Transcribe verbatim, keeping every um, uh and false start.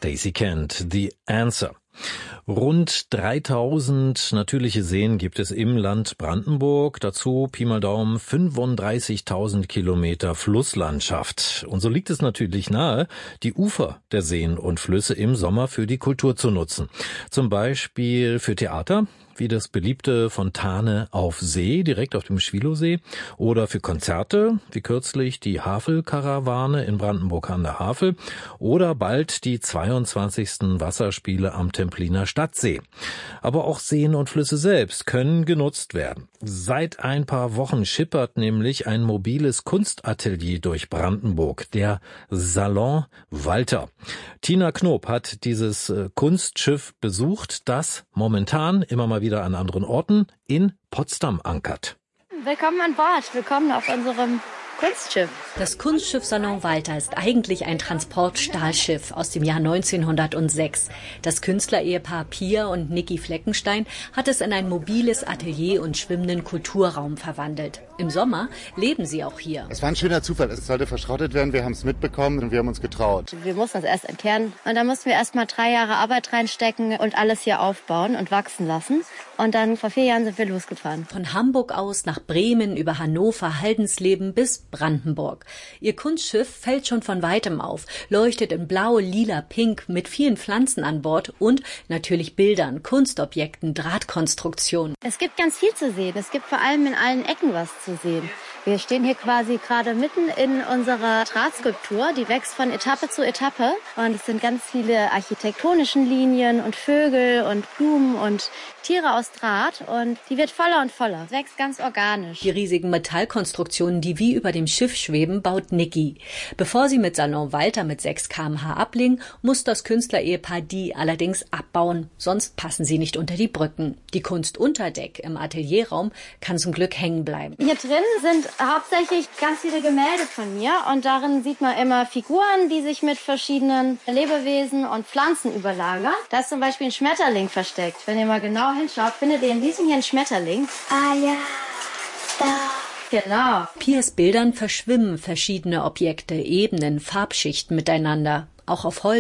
Stacey Kent, The Answer. Rund dreitausend natürliche Seen gibt es im Land Brandenburg. Dazu Pi mal Daumen fünfunddreißigtausend Kilometer Flusslandschaft. Und so liegt es natürlich nahe, die Ufer der Seen und Flüsse im Sommer für die Kultur zu nutzen. Zum Beispiel für Theater, wie das beliebte Fontane auf See, direkt auf dem Schwilowsee, oder für Konzerte, wie kürzlich die Havel-Karawane in Brandenburg an der Havel, oder bald die zweiundzwanzigsten Wasserspiele am Templiner Stadtsee. Aber auch Seen und Flüsse selbst können genutzt werden. Seit ein paar Wochen schippert nämlich ein mobiles Kunstatelier durch Brandenburg, der Salon Walter. Tina Knob hat dieses Kunstschiff besucht, das momentan immer mal wieder an anderen Orten in Potsdam ankert. Willkommen an Bord, willkommen auf unserem Kunstschiff. Das Kunstschiff Salon Walter ist eigentlich ein Transportstahlschiff aus dem Jahr neunzehnhundertsechs. Das Künstlerehepaar Pia und Niki Fleckenstein hat es in ein mobiles Atelier und schwimmenden Kulturraum verwandelt. Im Sommer leben sie auch hier. Es war ein schöner Zufall. Es sollte verschrottet werden. Wir haben es mitbekommen und wir haben uns getraut. Wir mussten es erst entkernen und dann mussten wir erst mal drei Jahre Arbeit reinstecken und alles hier aufbauen und wachsen lassen. Und dann vor vier Jahren sind wir losgefahren. Von Hamburg aus nach Bremen, über Hannover, Haldensleben bis Brandenburg. Ihr Kunstschiff fällt schon von weitem auf, leuchtet in blau, lila, pink mit vielen Pflanzen an Bord und natürlich Bildern, Kunstobjekten, Drahtkonstruktionen. Es gibt ganz viel zu sehen. Es gibt vor allem in allen Ecken was zu sehen. Wir stehen hier quasi gerade mitten in unserer Drahtskulptur. Die wächst von Etappe zu Etappe. Und es sind ganz viele architektonischen Linien und Vögel und Blumen und Tiere aus Draht. Und die wird voller und voller. Es wächst ganz organisch. Die riesigen Metallkonstruktionen, die wie über dem Schiff schweben, baut Niki. Bevor sie mit Salon Walter mit sechs Kilometer pro Stunde ablegen, muss das Künstlerehepaar die allerdings abbauen. Sonst passen sie nicht unter die Brücken. Die Kunst unter Deck im Atelierraum kann zum Glück hängen bleiben. Hier drin sind hauptsächlich ganz viele Gemälde von mir. Und darin sieht man immer Figuren, die sich mit verschiedenen Lebewesen und Pflanzen überlagern. Da ist zum Beispiel ein Schmetterling versteckt. Wenn ihr mal genau hinschaut, findet ihr in diesem hier einen Schmetterling. Ah ja, da. Genau. Pias Bildern verschwimmen verschiedene Objekte, Ebenen, Farbschichten miteinander. Auch auf Holz